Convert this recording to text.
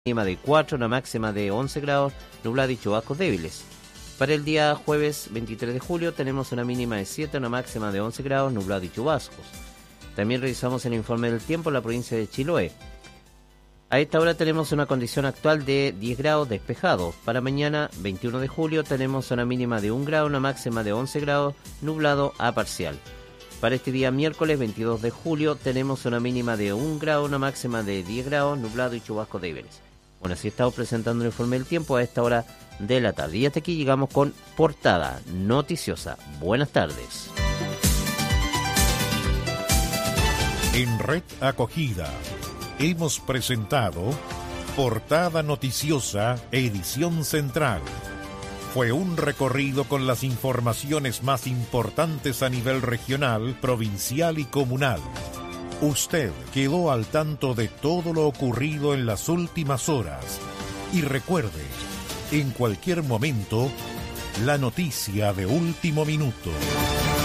mínima de 4, una máxima de 11 grados, nublado y chubascos débiles. Para el día jueves 23 de julio tenemos una mínima de 7, una máxima de 11 grados, nublado y chubascos. También revisamos el informe del tiempo en la provincia de Chiloé. A esta hora tenemos una condición actual de 10 grados despejado. Para mañana 21 de julio tenemos una mínima de 1 grado, una máxima de 11 grados, nublado a parcial. Para este día miércoles 22 de julio tenemos una mínima de 1 grado, una máxima de 10 grados, nublado y chubascos débiles. Bueno, así estamos presentando el informe del tiempo a esta hora de la tarde. Y hasta aquí llegamos con Portada Noticiosa. Buenas tardes. En Red Acogida hemos presentado Portada Noticiosa, edición central. Fue un recorrido con las informaciones más importantes a nivel regional, provincial y comunal. Usted quedó al tanto de todo lo ocurrido en las últimas horas. Y recuerde, en cualquier momento, la noticia de último minuto.